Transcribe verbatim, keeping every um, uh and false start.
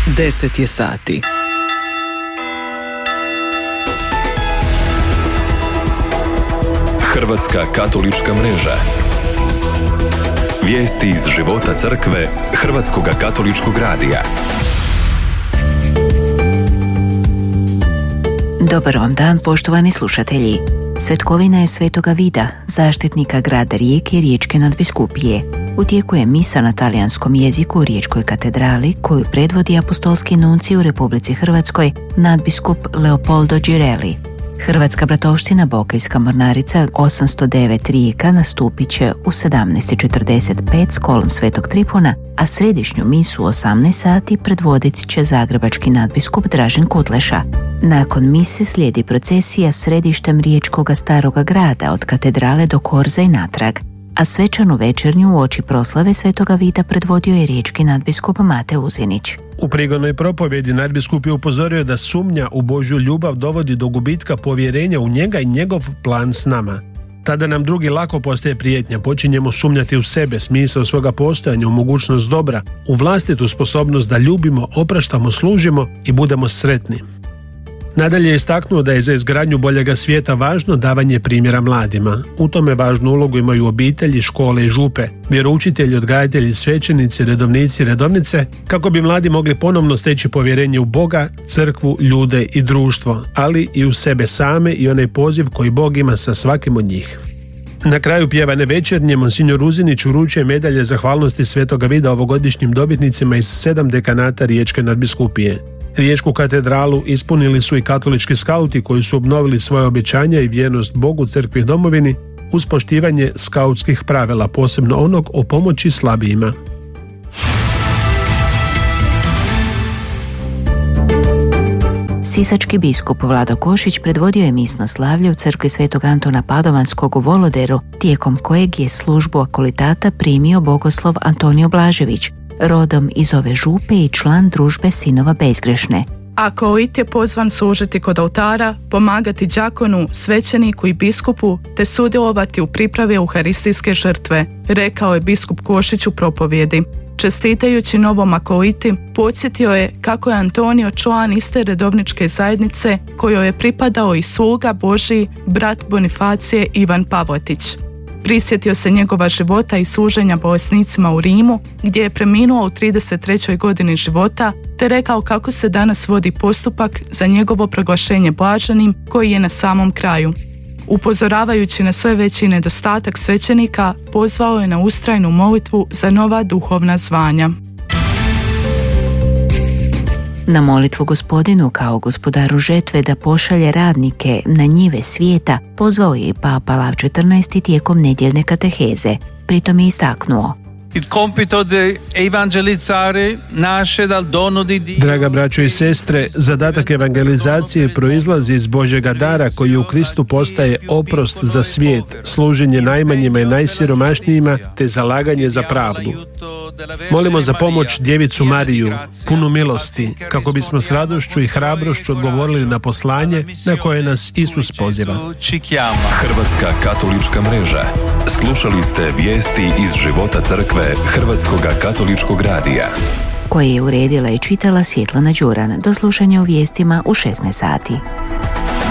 Deset je sati. Hrvatska katolička mreža. Vijesti iz života crkve Hrvatskoga katoličkog radija. Dobar vam dan, poštovani slušatelji. Svetkovina je Svetoga Vida, zaštitnika grada Rijeke i Riječke nadbiskupije. U tijeku je misa na talijanskom jeziku u Riječkoj katedrali, koju predvodi apostolski nuncij u Republici Hrvatskoj, nadbiskup Leopoldo Girelli. Hrvatska bratovština Bokejska mornarica osamsto devet Rijeka nastupit će u sedamnaest četrdeset pet s kolom Svetog Tripuna, a središnju misu u osamnaest sati predvodit će zagrebački nadbiskup Dražen Kutleša. Nakon mise slijedi procesija središtem Riječkoga staroga grada od katedrale do Korza i natrag, a svečanu večernju uoči proslave Svetoga Vida predvodio je riječki nadbiskup Mate Uzinić. U prigodnoj propovjedi nadbiskup je upozorio da sumnja u Božju ljubav dovodi do gubitka povjerenja u njega i njegov plan s nama. Tada nam drugi lako postaje prijetnja, počinjemo sumnjati u sebe, smisao svoga postojanja, u mogućnost dobra, u vlastitu sposobnost da ljubimo, opraštamo, služimo i budemo sretni. Nadalje je istaknuo da je za izgradnju boljega svijeta važno davanje primjera mladima. U tome važnu ulogu imaju obitelji, škole i župe, vjeroučitelji, odgajatelji, svećenici, redovnici i redovnice, kako bi mladi mogli ponovno steći povjerenje u Boga, crkvu, ljude i društvo, ali i u sebe same i onaj poziv koji Bog ima sa svakim od njih. Na kraju pjevane večernje Monsignor Uzinić uručuje medalje zahvalnosti Svetoga Vida ovogodišnjim dobitnicima iz sedam dekanata Riječke nadbiskupije. Riječku katedralu ispunili su i katolički skauti koji su obnovili svoje obećanja i vjernost Bogu, crkvi i domovini uz poštivanje skautskih pravila, posebno onog o pomoći slabijima. Sisački biskup Vlado Košić predvodio je misno slavlje u crkvi Svetog Antona Padovanskog u Voloderu, tijekom kojeg je službu akolitata primio bogoslov Antonio Blažević, rodom iz ove župe i član družbe Sinova Bezgrešne. Akolit je pozvan služiti kod oltara, pomagati đakonu, svećeniku i biskupu te sudjelovati u pripravi euharistijske žrtve, rekao je biskup Košić u propovjedi. Čestitajući novom akoliti, podsjetio je kako je Antonio član iste redovničke zajednice kojoj je pripadao i sluga Božji, brat Bonifacije Ivan Pavletić. Prisjetio se njegova života i služenja bolesnicima u Rimu, gdje je preminuo u trideset trećoj godini života, te rekao kako se danas vodi postupak za njegovo proglašenje blaženim koji je na samom kraju. Upozoravajući na sve veći nedostatak svećenika, pozvao je na ustrajnu molitvu za nova duhovna zvanja. Na molitvu Gospodinu kao gospodaru žetve da pošalje radnike na njive svijeta pozvao je i Papa Lav četrnaesti tijekom nedjeljne kateheze. Pritom je istaknuo: Draga braćo i sestre, zadatak evangelizacije proizlazi iz Božjega dara koji u Kristu postaje oprost za svijet, služenje najmanjima i najsiromašnijima te zalaganje za pravdu. Molimo za pomoć Djevicu Mariju, punu milosti, kako bismo s radošću i hrabrošću odgovorili na poslanje na koje nas Isus poziva. Hrvatska katolička mreža. Slušali ste vijesti iz života crkve Hrvatskoga katoličkog radija, koje je uredila i čitala Svjetlana Đuran. Do slušanja u vijestima u šesnaest sati.